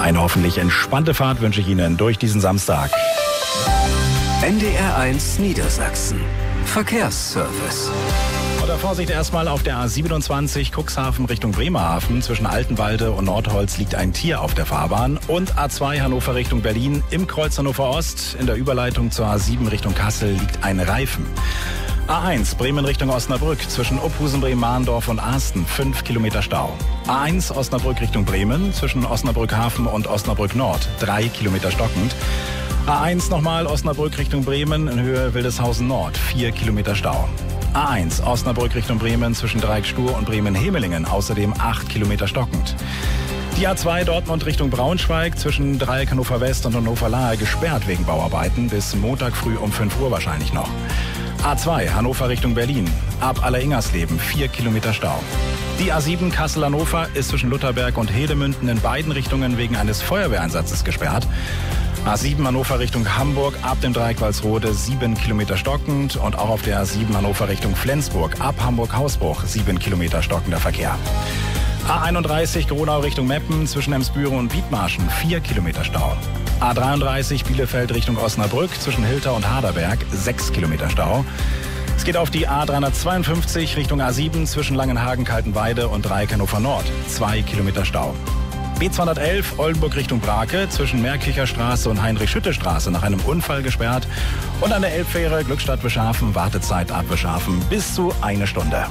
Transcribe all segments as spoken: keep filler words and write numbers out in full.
Eine hoffentlich entspannte Fahrt wünsche ich Ihnen durch diesen Samstag. N D R eins Niedersachsen. Verkehrsservice. Oder Vorsicht erstmal auf der A siebenundzwanzig Cuxhaven Richtung Bremerhaven. Zwischen Altenwalde und Nordholz liegt ein Tier auf der Fahrbahn. Und A zwei Hannover Richtung Berlin im Kreuz Hannover Ost. In der Überleitung zur A sieben Richtung Kassel liegt ein Reifen. A eins Bremen Richtung Osnabrück zwischen Uphusen, Bremen-Mahndorf und Ahsten fünf Kilometer Stau. A eins Osnabrück Richtung Bremen zwischen Osnabrück Hafen und Osnabrück Nord drei Kilometer stockend. A eins nochmal Osnabrück Richtung Bremen in Höhe Wildeshausen Nord vier Kilometer Stau. A eins Osnabrück Richtung Bremen zwischen Dreieckstur und Bremen-Hemelingen außerdem acht Kilometer stockend. Die A zwei Dortmund Richtung Braunschweig zwischen Dreieck Hannover West und Hannover Lahe gesperrt wegen Bauarbeiten bis Montag früh um fünf Uhr wahrscheinlich noch. A zwei Hannover Richtung Berlin ab Alleringersleben vier Kilometer Stau. Die A sieben Kassel-Hannover ist zwischen Lutherberg und Hedemünden in beiden Richtungen wegen eines Feuerwehreinsatzes gesperrt. A sieben Hannover Richtung Hamburg ab dem Dreieck Walsrode sieben Kilometer stockend und auch auf der A sieben Hannover Richtung Flensburg ab Hamburg-Hausbruch sieben Kilometer stockender Verkehr. A einunddreißig Gronau Richtung Meppen zwischen Emsbüren und Wiedmarschen vier Kilometer Stau. A dreiunddreißig Bielefeld Richtung Osnabrück zwischen Hilter und Haderberg sechs Kilometer Stau. Es geht auf die A dreihundertzweiundfünfzig Richtung A sieben zwischen Langenhagen-Kaltenweide und Dreieck Hannover Nord zwei Kilometer Stau. B zweihundertelf Oldenburg Richtung Brake zwischen Meerkircher Straße und Heinrich-Schütte-Straße nach einem Unfall gesperrt. Und an der Elbfähre Glückstadt-Bescharfen Wartezeit ab Bescharfen bis zu eine Stunde.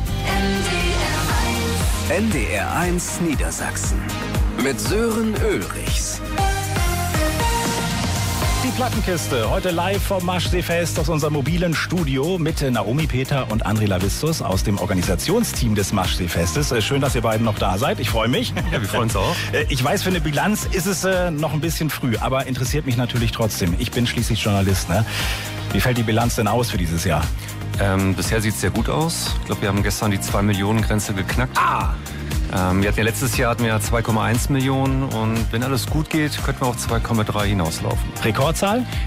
N D R eins Niedersachsen mit Sören Ulrichs. Die Plattenkiste, heute live vom Maschseefest aus unserem mobilen Studio mit Naomi Peter und André Lavistus aus dem Organisationsteam des Maschseefestes. Schön, dass ihr beiden noch da seid. Ich freue mich. Ja, wir freuen uns auch. Ich weiß, für eine Bilanz ist es äh, noch ein bisschen früh, aber interessiert mich natürlich trotzdem. Ich bin schließlich Journalist. Ne? Wie fällt die Bilanz denn aus für dieses Jahr? Ähm, bisher sieht es sehr gut aus. Ich glaube, wir haben gestern die zwei Millionen Grenze geknackt. Ah! Ähm, wir hatten ja letztes Jahr hatten wir ja zwei Komma eins Millionen und wenn alles gut geht, könnten wir auf zwei Komma drei hinauslaufen. Rekordzahl?